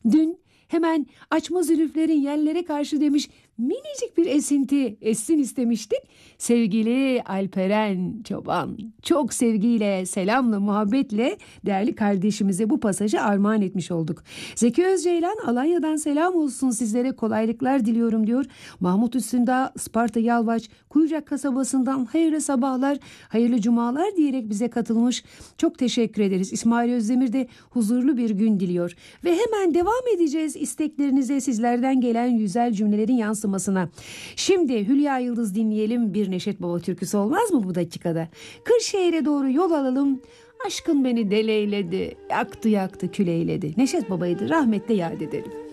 Dün hemen açma zülüflerin yerlere karşı demiş minicik bir esinti essin istemiştik. Sevgili Alperen Çoban çok sevgiyle, selamla, muhabbetle değerli kardeşimize bu pasajı armağan etmiş olduk. Zeki Özceylan Alanya'dan selam olsun sizlere, kolaylıklar diliyorum diyor. Mahmut Üstündağ Isparta Yalvaç Kuyucak kasabasından hayırlı sabahlar, hayırlı cumalar diyerek bize katılmış. Çok teşekkür ederiz. İsmail Özdemir de huzurlu bir gün diliyor. Ve hemen devam edeceğiz isteklerinize, sizlerden gelen güzel cümlelerin yansımasına. Şimdi Hülya Yıldız dinleyelim, bir Neşet Baba türküsü olmaz mı bu dakikada? Kırşehir'e doğru yol alalım. Aşkın beni deleyledi, yaktı yaktı küleyledi. Neşet Baba'ydı, rahmetle yad edelim.